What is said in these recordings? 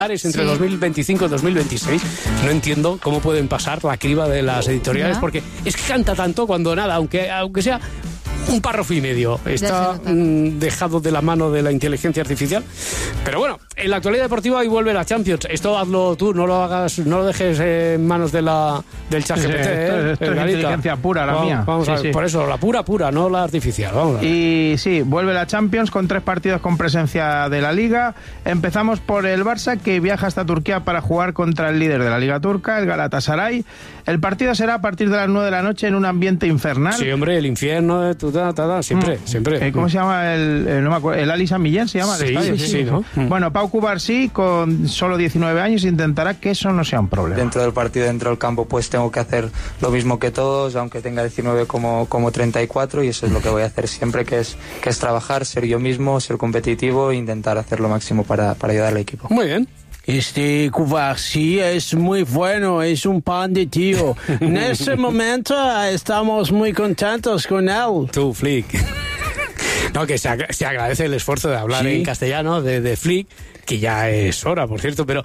entre 2025 y 2026. No entiendo cómo pueden pasar la criba de las editoriales, porque es que canta tanto cuando nada, aunque sea un párrafo y medio, está dejado de la mano de la inteligencia artificial. Pero bueno, en la actualidad deportiva hoy vuelve la Champions. Esto hazlo tú, no lo dejes en manos del ChatGPT. Esto es inteligencia pura, la mía. Vamos a ver, por eso, la pura, no la artificial. Vamos a ver. Y sí, vuelve la Champions con 3 partidos con presencia de la Liga. Empezamos por el Barça, que viaja hasta Turquía para jugar contra el líder de la Liga turca, el Galatasaray. El partido será a partir de las 9 de la noche en un ambiente infernal. Sí, hombre, el infierno, siempre. ¿Cómo se llama? No me acuerdo. ¿El Ali San Millán se llama? Sí, ¿no? Bueno, Pau Cubarsí, con solo 19 años, intentará que eso no sea un problema. Dentro del partido, dentro del campo, pues tengo que hacer lo mismo que todos, aunque tenga 19 como 34, y eso es lo que voy a hacer siempre, que es trabajar, ser yo mismo, ser competitivo e intentar hacer lo máximo para ayudar al equipo. Muy bien. Cubarsí es muy bueno, es un pan de tío. En este momento estamos muy contentos con él. Tú, Flick. No, que se agradece el esfuerzo de hablar en castellano de Flick, que ya es hora, por cierto, pero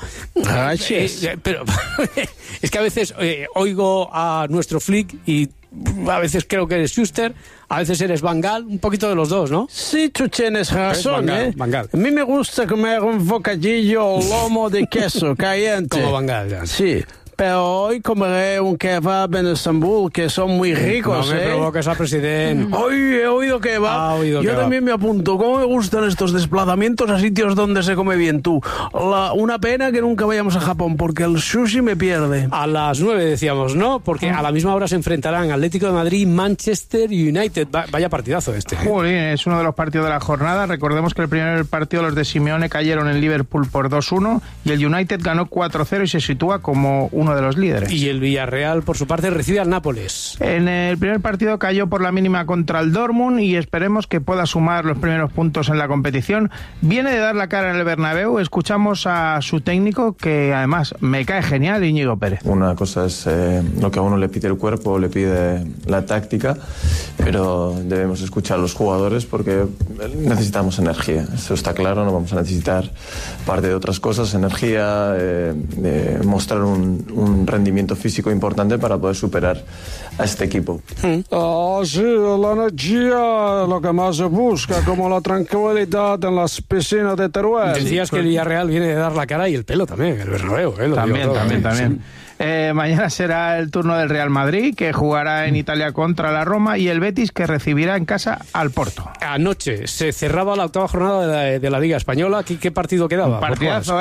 es que a veces oigo a nuestro Flick y a veces creo que eres Schuster, a veces eres Van Gaal, un poquito de los dos, ¿no? Sí, tú tienes razón, Van Gaal. A mí me gusta comer un bocadillo o lomo de queso caliente. Como Van Gaal, ya. Sí. Pero hoy comeré un kebab en Estambul, que son muy ricos, No me provoques al presidente. Hoy he oído kebab. Yo también me apunto. ¿Cómo me gustan estos desplazamientos a sitios donde se come bien tú? Una pena que nunca vayamos a Japón, porque el sushi me pierde. A las 9 decíamos, ¿no? Porque a la misma hora se enfrentarán Atlético de Madrid y Manchester United. Vaya partidazo este. Jolín, es uno de los partidos de la jornada. Recordemos que el primer partido los de Simeone cayeron en Liverpool por 2-1 y el United ganó 4-0 y se sitúa como uno de los líderes. Y el Villarreal, por su parte, recibe al Nápoles. En el primer partido cayó por la mínima contra el Dortmund y esperemos que pueda sumar los primeros puntos en la competición. Viene de dar la cara en el Bernabéu. Escuchamos a su técnico, que además me cae genial, Íñigo Pérez. Una cosa es lo que a uno le pide el cuerpo, le pide la táctica, pero debemos escuchar a los jugadores porque necesitamos energía. Eso está claro, no vamos a necesitar parte de otras cosas, energía, mostrar un rendimiento físico importante para poder superar a este equipo. Sí, la energía, lo que más se busca, como la tranquilidad en las piscinas de Teruel. Decías que el Villarreal viene de dar la cara y el pelo también, el Bernabéu. También. Mañana será el turno del Real Madrid, que jugará en Italia contra la Roma, y el Betis, que recibirá en casa al Porto. Anoche se cerraba la octava jornada de la Liga Española. ¿Qué partido quedaba? Partidazo.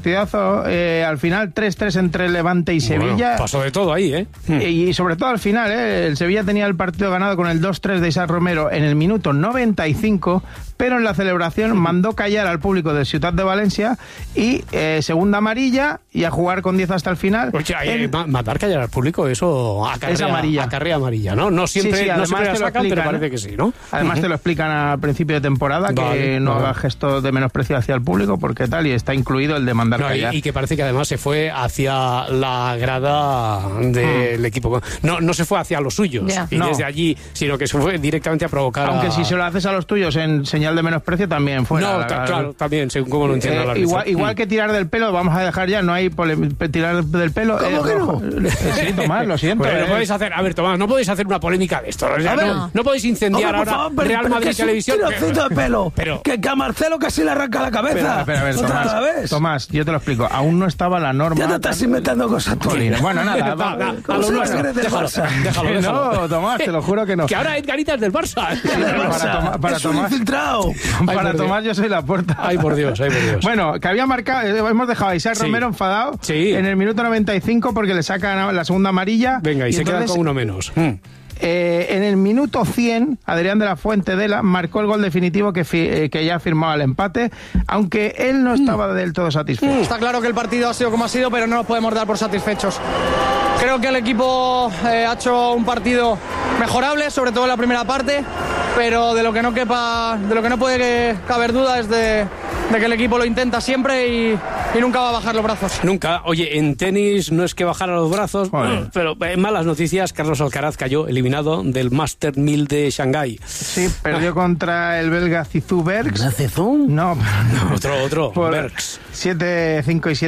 Al final 3-3 entre Levante y Sevilla. Bueno, pasó de todo ahí, Y sobre todo al final, el Sevilla tenía el partido ganado con el 2-3 de Isaac Romero en el minuto 95, pero en la celebración mandó callar al público de Ciutat de Valencia y segunda amarilla, y a jugar con 10 hasta el final. Mandar callar al público, eso acarrea amarilla, ¿no? No siempre, sí, no siempre la sacan, explican, pero parece que sí, ¿no? Además te lo explican al principio de temporada, que no haga gestos de menosprecio hacia el público, porque tal, y está incluido el de mandar callar. Y que parece que además se fue hacia la grada del equipo. No se fue hacia los suyos, desde allí, sino que se fue directamente a provocar. Aunque si se lo haces a los tuyos en señal de menosprecio, también fuera. Claro, también, según cómo lo entienda la igual que tirar del pelo, vamos a dejar ya, no hay tirar del pelo. ¿Cómo que no? Sí, Tomás, lo siento. Pero no podéis hacer, Tomás, no podéis hacer una polémica de esto. No podéis incendiar ahora Real Madrid Televisión. De pelo. Que a Marcelo casi le arranca la cabeza. Tomás, yo te lo explico. Aún no estaba la norma. Ya te estás inventando cosas tú. Bueno, nada. Déjalo. No, Tomás, te lo juro que no. Que ahora Edgarita es del Barça. Es un infiltrado. Para Tomás yo soy la puerta. Ay, por Dios. Bueno, que había marcado, hemos dejado a Isaac Romero enfadado en el minuto 95 porque le sacan la segunda amarilla. Venga, y se queda con uno menos. En el minuto 100, Adrián de la Fuente Dela marcó el gol definitivo que ya firmaba el empate, aunque él no estaba del todo satisfecho. Está claro que el partido ha sido como ha sido, pero no nos podemos dar por satisfechos. Creo que el equipo ha hecho un partido mejorable, sobre todo en la primera parte, pero de lo que no puede caber duda es de que el equipo lo intenta siempre y y nunca va a bajar los brazos. Nunca. Oye, en tenis no es que bajara los brazos, pero malas noticias. Carlos Alcaraz cayó eliminado del Master 1000 de Shanghái. Sí, perdió contra el belga Zizou Bergs. ¿Cezón? No, otro. por Bergs. 7-5 y 7.